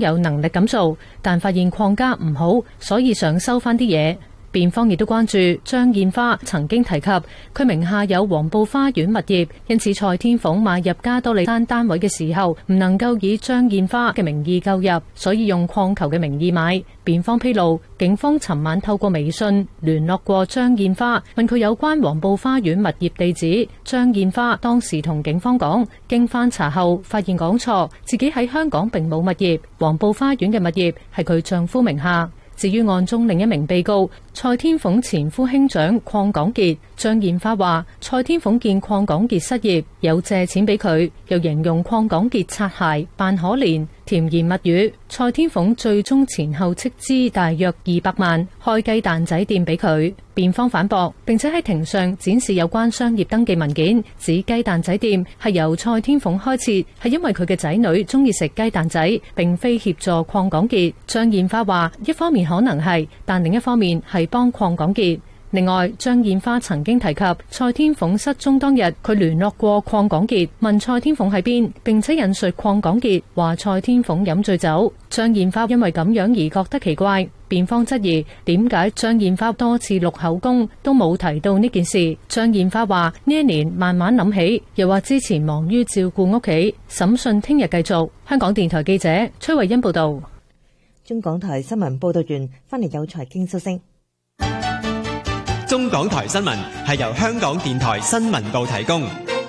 有能力咁做，但發現鄺家唔好，所以想收返啲嘢。辯方亦都關注張燕花曾經提及佢名下有黃埔花園物業，因此蔡天鳳買入加多利山單位嘅時候唔能夠以張燕花嘅名義購入，所以用礦球嘅名義買。辯方披露，警方尋晚透過微信聯絡過張燕花，問佢有關黃埔花園物業地址。張燕花當時同警方講，經翻查後發現講錯，自己喺香港並冇物業，黃埔花園嘅物業係佢丈夫名下。至於案中另一名被告蔡天鳳前夫兄長鄺港傑，張燕花話蔡天鳳見鄺港傑失業，有借錢俾佢，又形容鄺港傑擦鞋扮可憐，甜言蜜語。蔡天鳳最終前後斥資大約200萬開雞蛋仔店俾佢。辯方反駁，並且喺庭上展示有關商業登記文件，指雞蛋仔店係由蔡天鳳開設，係因為佢嘅仔女中意食雞蛋仔，並非協助鄺港傑。張燕花話，一方面可能係，但另一方面係幫鄺港傑。另外，張燕花曾經提及蔡天鳳失蹤當日，佢聯絡過鄺港傑，問蔡天鳳喺邊，並且引述鄺港傑話蔡天鳳飲醉酒。張燕花因為咁樣而覺得奇怪，辯方質疑點解張燕花多次錄口供都冇提到呢件事。張燕花話呢一年慢慢諗起，又話之前忙於照顧屋企。審訊聽日繼續。香港電台記者崔慧欣報道。 中港台新聞報道完，翻嚟有財經消息。 中港台新聞係由香港電台新聞部提供。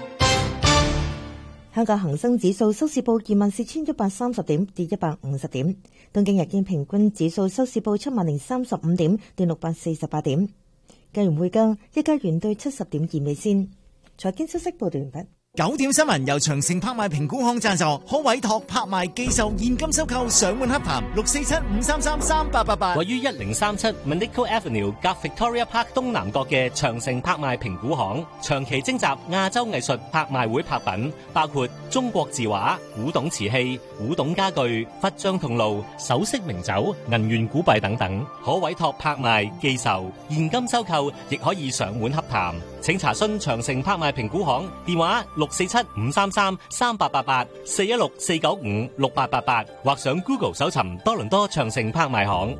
香港恒生指數收市報24,130點，跌150點。東京日經平均指數收市報70,035點，跌648點。計完匯價，一加元兌70.2美仙。財經消息報道完畢。 9點新聞由長城拍賣評估行贊助，可委託拍賣寄售現金收購上門洽談647-533-3888。 位於1037 Manico Avenue 隔 Victoria Park 東南角嘅長城拍賣評估行，長期徵集亞洲藝術拍賣會拍品，包括中國字畫、古董瓷器、古董家具、忽章銅爐、首飾名酒、銀元古幣等等，可委託拍賣寄售現金收購，亦可以上門洽談。請查詢長城拍賣評估行電話647-533-3888 416-495-6888，或上 Google 搜尋多倫多長城拍賣行。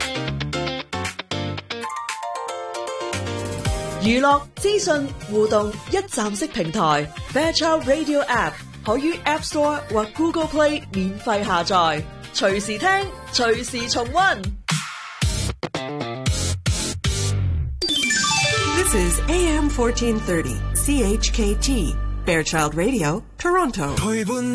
娛樂資訊互動一站式平台 Fairchild Radio App 可於 App Store 或 Google Play 免費下載，隨時聽，隨時重溫。 This is AM 1430 CHKT Fairchild Radio Toronto。